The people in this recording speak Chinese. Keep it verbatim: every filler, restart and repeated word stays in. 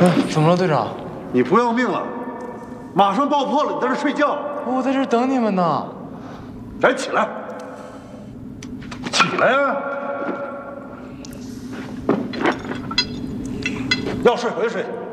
嗯，怎么了，队长？ 你不要命了？马上爆破了，你在这睡觉？ 我在这等你们呢。 来，起来，起来呀！要睡回睡。